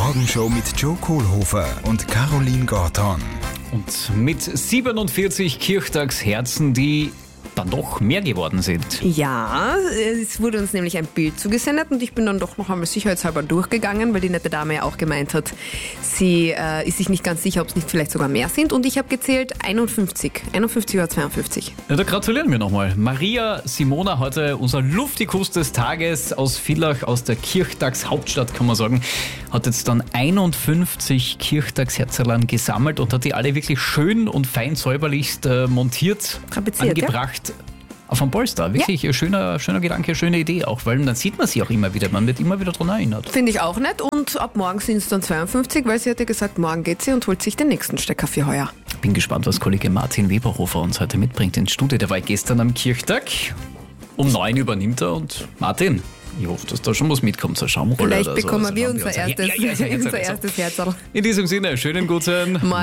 Morgenshow mit Joe Kohlhofer und Caroline Gorton. Und mit 47 Kirchtagsherzen, die dann doch mehr geworden sind. Ja, es wurde uns nämlich ein Bild zugesendet und ich bin dann doch noch einmal sicherheitshalber durchgegangen, weil die nette Dame ja auch gemeint hat, sie ist sich nicht ganz sicher, ob es nicht vielleicht sogar mehr sind, und ich habe gezählt 51 oder 52. Ja, da gratulieren wir nochmal. Maria Simona, heute unser Luftikus des Tages aus Villach, aus der Kirchtagshauptstadt, kann man sagen, hat jetzt dann 51 Kirchtagsherzerln gesammelt und hat die alle wirklich schön und fein säuberlichst montiert, Tapeziert, angebracht. Auf einem Polster. Wirklich ein schöner Gedanke, schöne Idee auch, weil dann sieht man sie auch immer wieder. Man wird immer wieder daran erinnert. Finde ich auch nett, und ab morgen sind es dann 52, weil sie hat ja gesagt, morgen geht sie und holt sich den nächsten Stecker für heuer. Bin gespannt, was Kollege Martin Weberhofer uns heute mitbringt ins Studio. Der war gestern am Kirchtag. Um 9 übernimmt er, und Martin, ich hoffe, dass da schon was mitkommt, so Schaumrolle Vielleicht oder so. bekommen Also wir haben unser uns- erstes Herzl. In diesem Sinne, schönen guten